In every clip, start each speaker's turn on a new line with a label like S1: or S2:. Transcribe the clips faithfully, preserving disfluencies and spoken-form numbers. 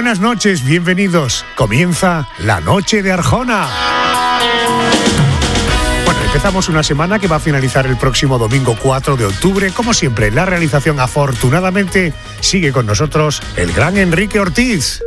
S1: Buenas noches, bienvenidos. Comienza la Noche de Arjona. Bueno, empezamos una semana que va a finalizar el próximo domingo cuatro de octubre. Como siempre, la realización, afortunadamente, sigue con nosotros el gran Enrique Ortiz.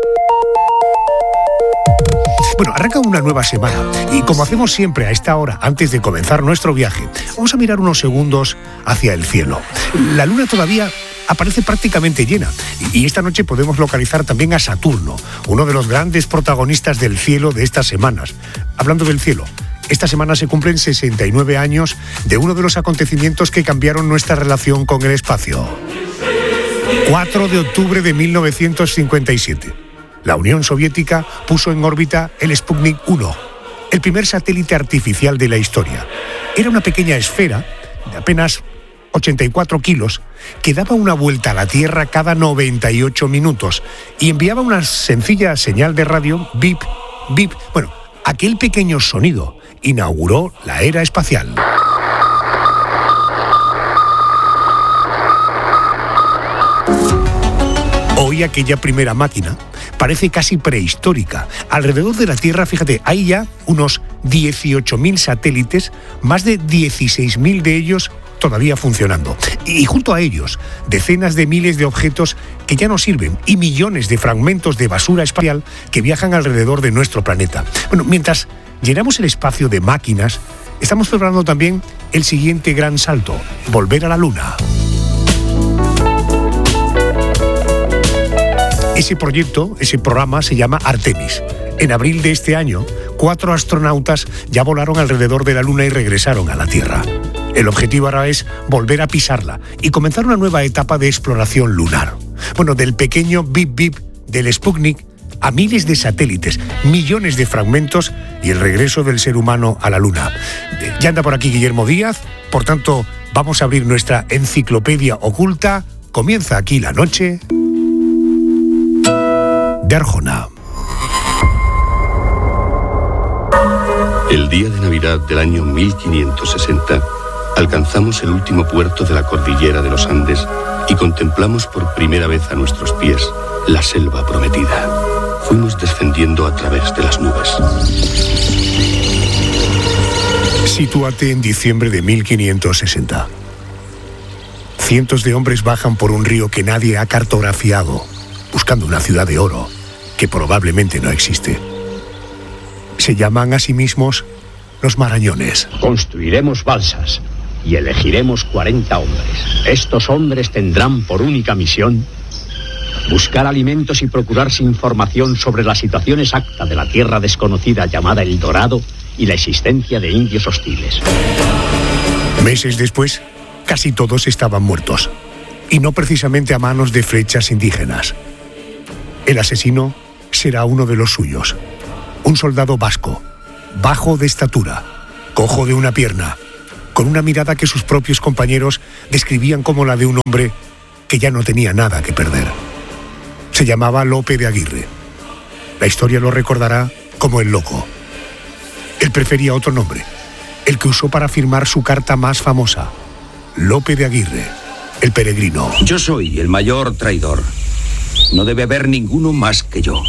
S1: Bueno, arranca una nueva semana y como hacemos siempre a esta hora, antes de comenzar nuestro viaje, vamos a mirar unos segundos hacia el cielo. La luna todavía aparece prácticamente llena y esta noche podemos localizar también a Saturno, uno de los grandes protagonistas del cielo de estas semanas. Hablando del cielo, esta semana se cumplen sesenta y nueve años de uno de los acontecimientos que cambiaron nuestra relación con el espacio. cuatro de octubre de mil novecientos cincuenta y siete. La Unión Soviética puso en órbita el Sputnik uno, el primer satélite artificial de la historia. Era una pequeña esfera de apenas ochenta y cuatro kilos que daba una vuelta a la Tierra cada noventa y ocho minutos y enviaba una sencilla señal de radio, bip, bip. Bueno, aquel pequeño sonido inauguró la era espacial. Hoy aquella primera máquina parece casi prehistórica. Alrededor de la Tierra, fíjate, hay ya unos dieciocho mil satélites, más de dieciséis mil de ellos todavía funcionando. Y junto a ellos, decenas de miles de objetos que ya no sirven y millones de fragmentos de basura espacial que viajan alrededor de nuestro planeta. Bueno, mientras llenamos el espacio de máquinas, estamos preparando también el siguiente gran salto: volver a la Luna. Ese proyecto, ese programa se llama Artemis. En abril de este año, cuatro astronautas ya volaron alrededor de la Luna y regresaron a la Tierra. El objetivo ahora es volver a pisarla y comenzar una nueva etapa de exploración lunar. Bueno, del pequeño bip bip del Sputnik a miles de satélites, millones de fragmentos y el regreso del ser humano a la Luna. Ya anda por aquí Guillermo Díaz, por tanto, vamos a abrir nuestra enciclopedia oculta. Comienza aquí la noche de Arjona.
S2: El día de Navidad del año mil quinientos sesenta, alcanzamos el último puerto de la cordillera de los Andes y contemplamos por primera vez a nuestros pies la selva prometida. Fuimos descendiendo a través de las nubes.
S1: Sitúate en diciembre de mil quinientos sesenta. Cientos de hombres bajan por un río que nadie ha cartografiado, buscando una ciudad de oro que probablemente no existe. Se llaman a sí mismos los Marañones.
S3: Construiremos balsas y elegiremos cuarenta hombres. Estos hombres tendrán por única misión buscar alimentos y procurarse información sobre la situación exacta de la tierra desconocida llamada El Dorado y la existencia de indios hostiles.
S1: Meses después, casi todos estaban muertos, y no precisamente a manos de flechas indígenas. El asesino será uno de los suyos, un soldado vasco, bajo de estatura, cojo de una pierna, con una mirada que sus propios compañeros describían como la de un hombre que ya no tenía nada que perder. Se llamaba Lope de Aguirre. La historia lo recordará como el Loco. Él prefería otro nombre, el que usó para firmar su carta más famosa: Lope de Aguirre, el peregrino.
S4: Yo soy el mayor traidor. No debe haber ninguno más que yo.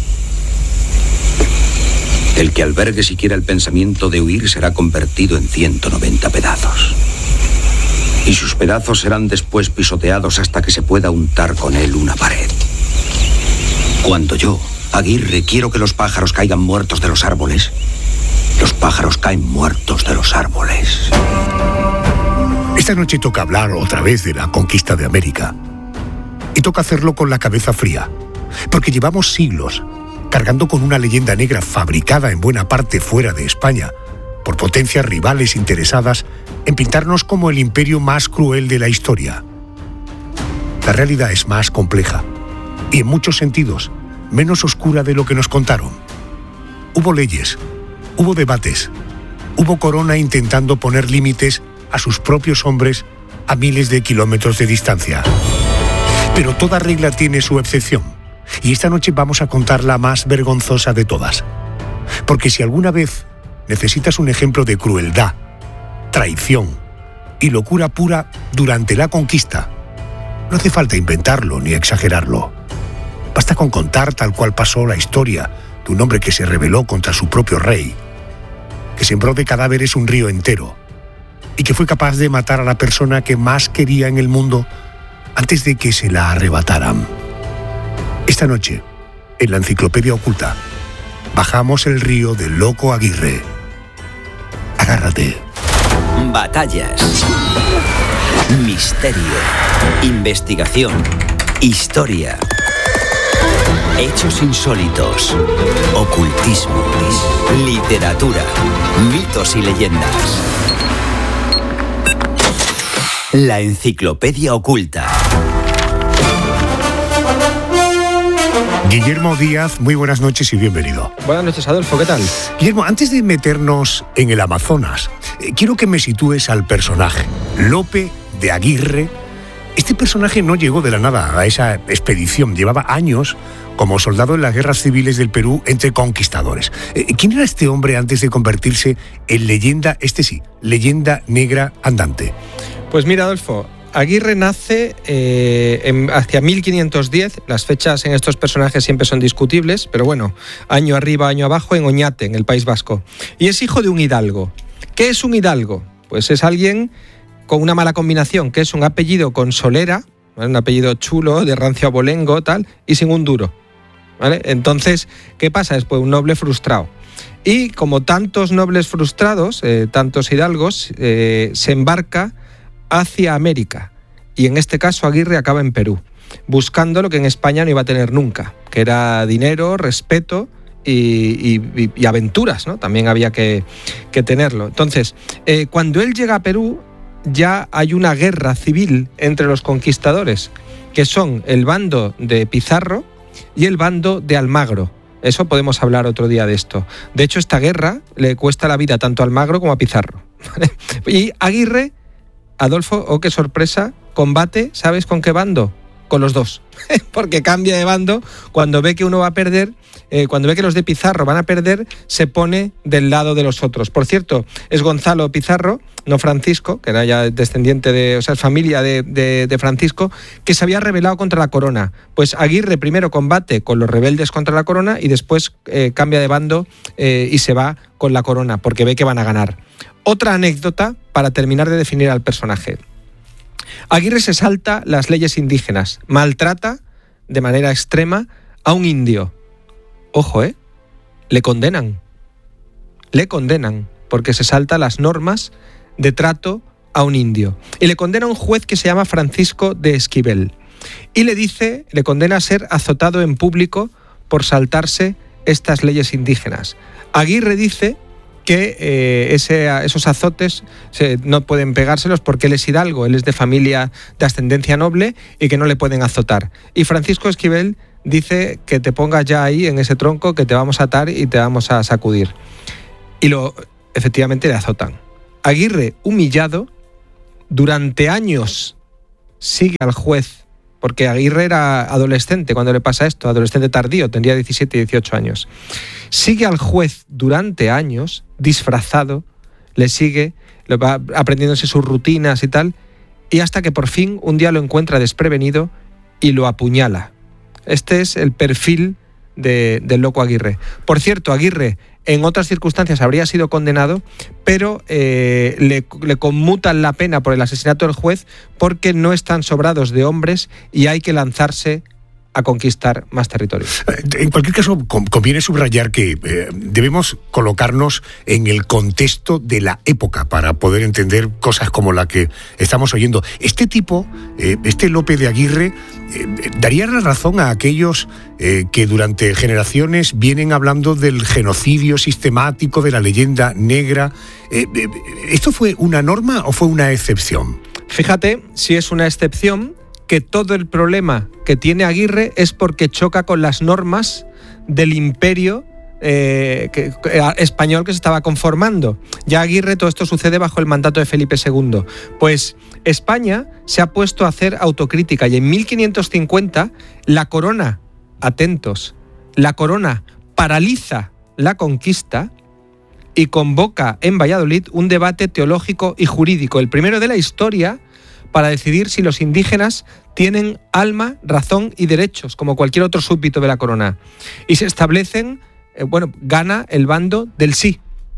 S4: El que albergue siquiera el pensamiento de huir será convertido en ciento noventa pedazos. Y sus pedazos serán después pisoteados hasta que se pueda untar con él una pared. Cuando yo, Aguirre, quiero que los pájaros caigan muertos de los árboles, los pájaros caen muertos de los árboles.
S1: Esta noche toca hablar otra vez de la conquista de América. Y toca hacerlo con la cabeza fría, porque llevamos siglos cargando con una leyenda negra fabricada en buena parte fuera de España por potencias rivales interesadas en pintarnos como el imperio más cruel de la historia. La realidad es más compleja y en muchos sentidos menos oscura de lo que nos contaron. Hubo leyes, hubo debates, hubo corona intentando poner límites a sus propios hombres a miles de kilómetros de distancia. Pero toda regla tiene su excepción, y esta noche vamos a contar la más vergonzosa de todas. Porque si alguna vez necesitas un ejemplo de crueldad, traición y locura pura durante la conquista, no hace falta inventarlo ni exagerarlo. Basta con contar tal cual pasó la historia de un hombre que se rebeló contra su propio rey, que sembró de cadáveres un río entero y que fue capaz de matar a la persona que más quería en el mundo antes de que se la arrebataran. Esta noche, en la Enciclopedia Oculta, bajamos el río del Loco Aguirre. Agárrate.
S5: Batallas, misterio, investigación, historia, hechos insólitos, ocultismo, literatura, mitos y leyendas. La Enciclopedia Oculta.
S1: Guillermo Díaz, muy buenas noches y bienvenido.
S6: Buenas noches, Adolfo, ¿qué tal?
S1: Guillermo, antes de meternos en el Amazonas, eh, quiero que me sitúes al personaje, Lope de Aguirre. Este personaje no llegó de la nada a esa expedición, llevaba años como soldado en las guerras civiles del Perú entre conquistadores. Eh, ¿Quién era este hombre antes de convertirse en leyenda, este sí, leyenda negra andante?
S6: Pues mira, Adolfo, Aguirre nace eh, en, hacia mil quinientos diez, las fechas en estos personajes siempre son discutibles, pero bueno, año arriba, año abajo, en Oñate, en el País Vasco. Y es hijo de un hidalgo. ¿Qué es un hidalgo? Pues es alguien con una mala combinación, que es un apellido con solera, ¿vale? Un apellido chulo, de rancio abolengo, tal, y sin un duro, ¿vale? Entonces, ¿qué pasa? Es pues un noble frustrado. Y como tantos nobles frustrados, eh, tantos hidalgos, eh, se embarca hacia América, y en este caso Aguirre acaba en Perú, buscando lo que en España no iba a tener nunca, que era dinero, respeto y, y, y aventuras, ¿no? También había que, que tenerlo. Entonces, eh, cuando él llega a Perú, ya hay una guerra civil entre los conquistadores, que son el bando de Pizarro y el bando de Almagro. Eso podemos hablar otro día de esto. De hecho, esta guerra le cuesta la vida tanto a Almagro como a Pizarro, ¿vale? Y Aguirre, Adolfo, oh qué sorpresa, combate, ¿sabes con qué bando? Con los dos, porque cambia de bando cuando ve que uno va a perder, eh, cuando ve que los de Pizarro van a perder, se pone del lado de los otros. Por cierto, es Gonzalo Pizarro, no Francisco, que era ya descendiente de, o sea, es familia de, de, de Francisco, que se había rebelado contra la corona. Pues Aguirre primero combate con los rebeldes contra la corona y después eh, cambia de bando eh, y se va con la corona, porque ve que van a ganar. Otra anécdota para terminar de definir al personaje. Aguirre se salta las leyes indígenas, maltrata de manera extrema a un indio. Ojo, ¿eh? Le condenan. Le condenan porque se salta las normas de trato a un indio. Y le condena a un juez que se llama Francisco de Esquivel. Y le dice, le condena a ser azotado en público por saltarse estas leyes indígenas. Aguirre dice que eh, ese, esos azotes se, no pueden pegárselos porque él es hidalgo, él es de familia de ascendencia noble y que no le pueden azotar. Y Francisco Esquivel dice que te pongas ya ahí en ese tronco, que te vamos a atar y te vamos a sacudir. Y lo, efectivamente le azotan. Aguirre, humillado, durante años sigue al juez, porque Aguirre era adolescente cuando le pasa esto, adolescente tardío, tendría diecisiete y dieciocho años. Sigue al juez durante años, disfrazado, le sigue, le va aprendiéndose sus rutinas y tal, y hasta que por fin un día lo encuentra desprevenido y lo apuñala. Este es el perfil de, del loco Aguirre. Por cierto, Aguirre en otras circunstancias habría sido condenado, pero eh, le, le conmutan la pena por el asesinato del juez porque no están sobrados de hombres y hay que lanzarse a conquistar más territorio.
S1: En cualquier caso, conviene subrayar que eh, debemos colocarnos en el contexto de la época para poder entender cosas como la que estamos oyendo. Este tipo, eh, este Lope de Aguirre, eh, daría la razón a aquellos eh, que durante generaciones vienen hablando del genocidio sistemático, de la leyenda negra. Eh, eh, ¿Esto fue una norma o fue una excepción?
S6: Fíjate si es una excepción, que todo el problema que tiene Aguirre es porque choca con las normas del imperio eh, que, que, español que se estaba conformando. Ya Aguirre, todo esto sucede bajo el mandato de Felipe segundo. Pues España se ha puesto a hacer autocrítica y en mil quinientos cincuenta la corona, atentos, la corona paraliza la conquista y convoca en Valladolid un debate teológico y jurídico, el primero de la historia, para decidir si los indígenas tienen alma, razón y derechos, como cualquier otro súbdito de la corona. Y se establecen, eh, bueno, gana el bando del sí,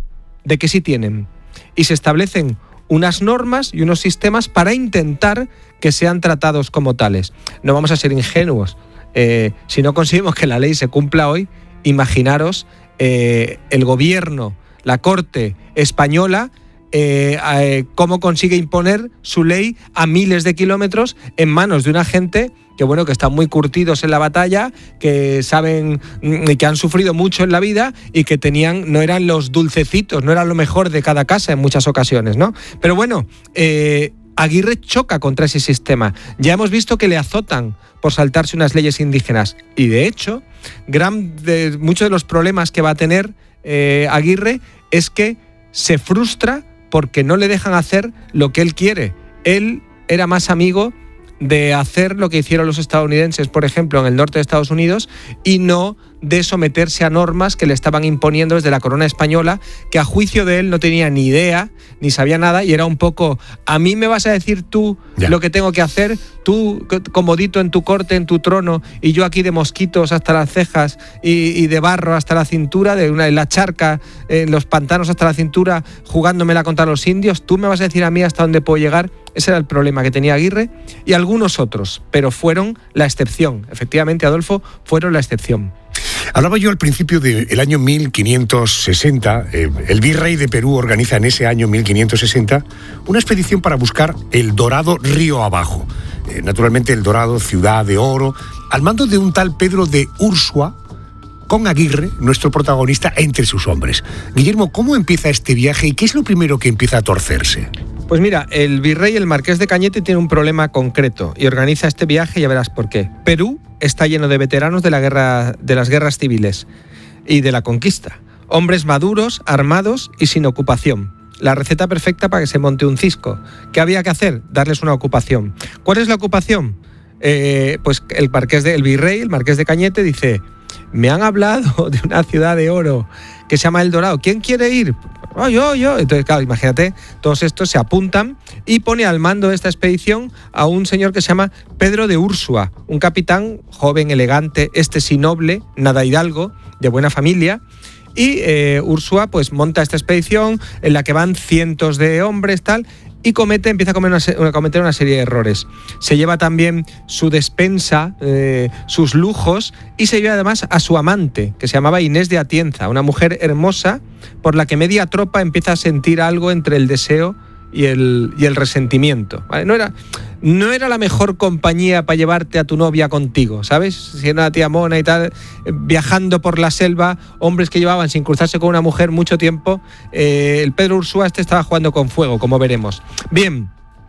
S6: de que sí tienen. Y se establecen unas normas y unos sistemas para intentar que sean tratados como tales. No vamos a ser ingenuos. Eh, si no conseguimos que la ley se cumpla hoy, imaginaros eh, el gobierno, la corte española, eh, eh, cómo consigue imponer su ley a miles de kilómetros en manos de una gente que, bueno, que están muy curtidos en la batalla, que saben y que han sufrido mucho en la vida y que tenían, no eran los dulcecitos, no eran lo mejor de cada casa en muchas ocasiones, ¿no? Pero bueno, eh, Aguirre choca contra ese sistema. Ya hemos visto que le azotan por saltarse unas leyes indígenas. Y de hecho, gran de, muchos de los problemas que va a tener eh, Aguirre es que se frustra porque no le dejan hacer lo que él quiere. Él era más amigo de hacer lo que hicieron los estadounidenses, por ejemplo, en el norte de Estados Unidos, y no de someterse a normas que le estaban imponiendo desde la corona española, que a juicio de él no tenía ni idea, ni sabía nada, y era un poco, a mí me vas a decir tú ya lo que tengo que hacer, tú comodito en tu corte, en tu trono, y yo aquí de mosquitos hasta las cejas, y, y de barro hasta la cintura, de una, en la charca, en los pantanos hasta la cintura, jugándomela contra los indios, tú me vas a decir a mí hasta dónde puedo llegar. Ese era el problema que tenía Aguirre, y algunos otros, pero fueron la excepción. Efectivamente, Adolfo, fueron la excepción.
S1: Hablaba yo al principio del año mil quinientos sesenta. Eh, el virrey de Perú organiza en ese año mil quinientos sesenta una expedición para buscar el Dorado río abajo. Eh, naturalmente el Dorado, ciudad de oro, al mando de un tal Pedro de Ursúa, con Aguirre, nuestro protagonista, entre sus hombres. Guillermo, ¿cómo empieza este viaje y qué es lo primero que empieza a torcerse?
S6: Pues mira, el virrey, el marqués de Cañete, tiene un problema concreto y organiza este viaje, y ya verás por qué. Perú está lleno de veteranos de la guerra, de las guerras civiles y de la conquista. Hombres maduros, armados y sin ocupación. La receta perfecta para que se monte un cisco. ¿Qué había que hacer? Darles una ocupación. ¿Cuál es la ocupación? Eh, pues el marqués de, el virrey, el marqués de Cañete, dice: me han hablado de una ciudad de oro que se llama El Dorado. ¿Quién quiere ir? Oh, yo, yo. Entonces, claro, imagínate, todos estos se apuntan y pone al mando de esta expedición a un señor que se llama Pedro de Ursúa, un capitán joven, elegante, este sí noble, nada hidalgo, de buena familia. Y eh, Ursúa pues monta esta expedición en la que van cientos de hombres, tal, y comete, empieza a, comer una, a cometer una serie de errores. Se lleva también su despensa, eh, sus lujos, y se lleva además a su amante, que se llamaba Inés de Atienza, una mujer hermosa por la que media tropa empieza a sentir algo entre el deseo y el, y el resentimiento, ¿vale? No era, no era la mejor compañía para llevarte a tu novia contigo, ¿sabes? Si era una tía mona y tal, viajando por la selva, hombres que llevaban sin cruzarse con una mujer mucho tiempo, eh, el Pedro Ursúa este estaba jugando con fuego, como veremos. Bien,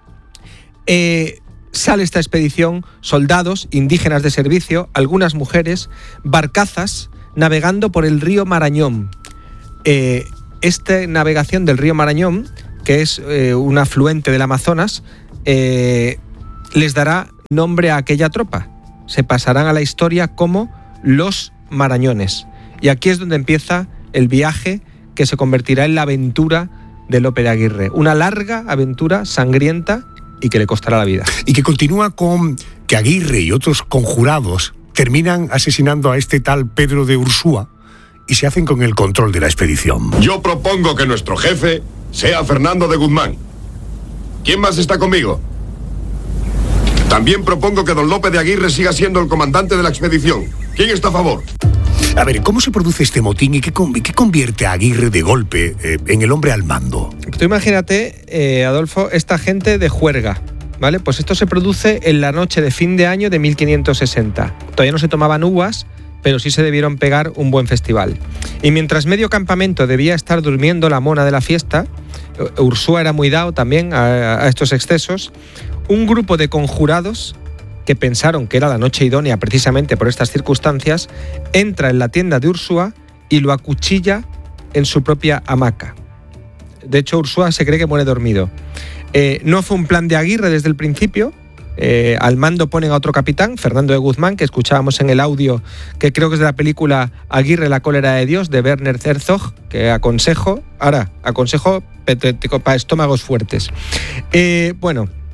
S6: eh, sale esta expedición, soldados, indígenas de servicio, algunas mujeres, barcazas, navegando por el río Marañón. Eh, esta navegación del río Marañón, que es eh, un afluente del Amazonas, eh, les dará nombre a aquella tropa. Se pasarán a la historia como los Marañones. Y aquí es donde empieza el viaje que se convertirá en la aventura de Lope de Aguirre. Una larga aventura sangrienta y que le costará la vida.
S1: Y que continúa con que Aguirre y otros conjurados terminan asesinando a este tal Pedro de Ursúa y se hacen con el control de la expedición.
S7: Yo propongo que nuestro jefe sea Fernando de Guzmán. ¿Quién más está conmigo? También propongo que don Lope de Aguirre siga siendo el comandante de la expedición. ¿Quién está a favor?
S1: A ver, ¿cómo se produce este motín y qué, qué convierte a Aguirre de golpe eh, en el hombre al mando?
S6: Tú imagínate, eh, Adolfo, esta gente de juerga, ¿vale? Pues esto se produce en la noche de fin de año de mil quinientos sesenta. Todavía no se tomaban uvas, pero sí se debieron pegar un buen festival. Y mientras medio campamento debía estar durmiendo la mona de la fiesta, Ursúa era muy dado también a, a estos excesos, un grupo de conjurados que pensaron que era la noche idónea precisamente por estas circunstancias, entra en la tienda de Ursúa y lo acuchilla en su propia hamaca. De hecho, Ursúa se cree que muere dormido. Eh, no fue un plan de Aguirre desde el principio. Eh, al mando ponen a otro capitán, Fernando de Guzmán, que escuchábamos en el audio, que creo que es de la película Aguirre, la cólera de Dios, de Werner Herzog, que aconsejo, ahora, aconsejo para estómagos fuertes. Eh, bueno,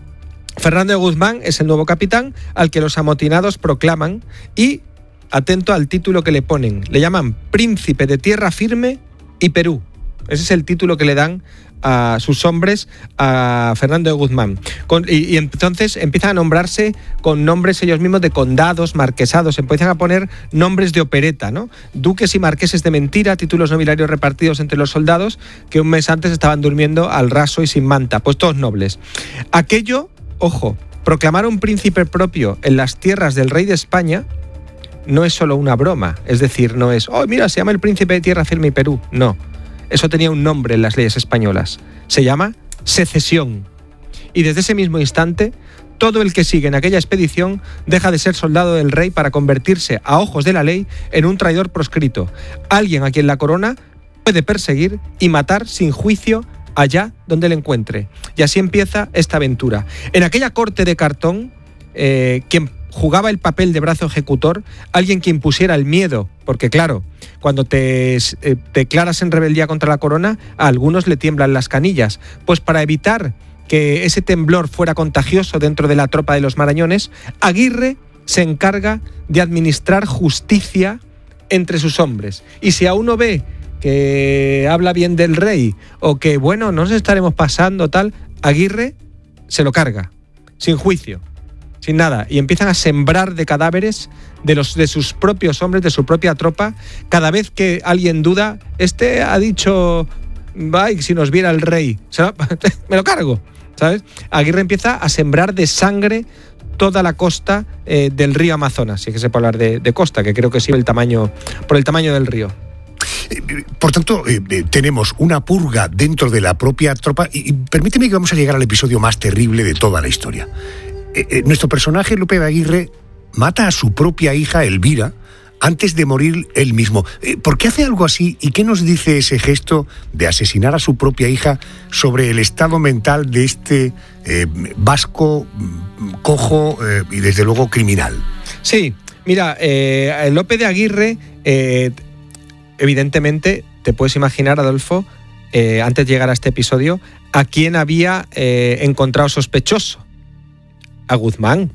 S6: Fernando de Guzmán es el nuevo capitán al que los amotinados proclaman y, atento al título que le ponen, le llaman Príncipe de Tierra Firme y Perú. Ese es el título que le dan a sus hombres a Fernando de Guzmán. Con, y, y entonces empiezan a nombrarse con nombres ellos mismos de condados, marquesados, empiezan a poner nombres de opereta, ¿no? Duques y marqueses de mentira, títulos nobiliarios repartidos entre los soldados que un mes antes estaban durmiendo al raso y sin manta, pues todos nobles. Aquello, ojo, proclamar un príncipe propio en las tierras del rey de España no es solo una broma, es decir, no es, oh, mira, se llama el príncipe de Tierra Firme y Perú, no. Eso tenía un nombre en las leyes españolas. Se llama secesión. Y desde ese mismo instante, todo el que sigue en aquella expedición deja de ser soldado del rey para convertirse, a ojos de la ley, en un traidor proscrito. Alguien a quien la corona puede perseguir y matar sin juicio allá donde le encuentre. Y así empieza esta aventura. En aquella corte de cartón, eh, quien jugaba el papel de brazo ejecutor, alguien que impusiera el miedo, porque claro, cuando te eh, declaras en rebeldía contra la corona, a algunos le tiemblan las canillas. Pues para evitar que ese temblor fuera contagioso dentro de la tropa de los Marañones, Aguirre se encarga de administrar justicia entre sus hombres. Y si a uno ve que habla bien del rey o que, bueno, nos estaremos pasando tal, Aguirre se lo carga, sin juicio, sin nada, y empiezan a sembrar de cadáveres de, los, de sus propios hombres, de su propia tropa. Cada vez que alguien duda, este ha dicho, ay, si nos viera el rey, me lo cargo, ¿sabes? Aguirre empieza a sembrar de sangre toda la costa eh, del río Amazonas, si es que se puede hablar de, de costa, que creo que sí el tamaño, por el tamaño del río.
S1: Por tanto, eh, tenemos una purga dentro de la propia tropa y, y permíteme que vamos a llegar al episodio más terrible de toda la historia. Eh, eh, nuestro personaje, Lope de Aguirre, mata a su propia hija, Elvira, antes de morir él mismo. Eh, ¿Por qué hace algo así y qué nos dice ese gesto de asesinar a su propia hija sobre el estado mental de este eh, vasco, cojo eh, y desde luego criminal?
S6: Sí, mira, eh, Lope de Aguirre, eh, evidentemente, te puedes imaginar, Adolfo, eh, antes de llegar a este episodio, a quién había eh, encontrado sospechoso. A Guzmán.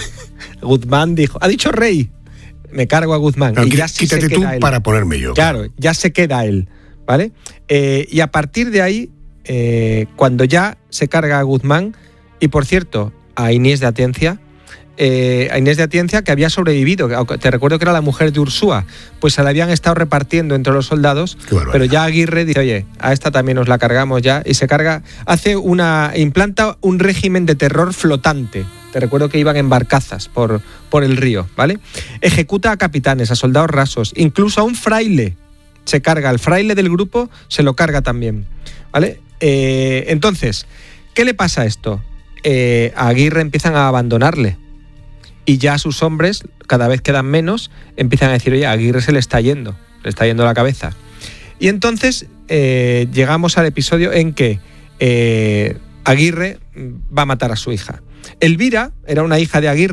S6: Guzmán dijo, ha dicho rey, me cargo a Guzmán.
S1: No,
S6: y ya sí
S1: quítate
S6: se
S1: tú
S6: queda él.
S1: Para ponerme yo.
S6: Claro, ya se queda él, ¿vale? Eh, y a partir de ahí, eh, cuando ya se carga a Guzmán, y por cierto, a Inés de Atencia, eh, a Inés de Atienza, que había sobrevivido, te recuerdo que era la mujer de Ursúa, pues se la habían estado repartiendo entre los soldados, pero ya Aguirre dice, oye, a esta también nos la cargamos ya, y se carga, hace una, implanta un régimen de terror flotante. Te recuerdo que iban en barcazas por, por el río, ¿vale? Ejecuta a capitanes, a soldados rasos, incluso a un fraile se carga, al fraile del grupo se lo carga también, ¿vale? Eh, entonces, ¿qué le pasa a esto? Eh, a Aguirre empiezan a abandonarle y ya sus hombres, cada vez quedan menos, empiezan a decir, oye, a Aguirre se le está yendo, le está yendo la cabeza. Y entonces eh, llegamos al episodio en que eh, Aguirre va a matar a su hija. Elvira era una hija de Aguirre,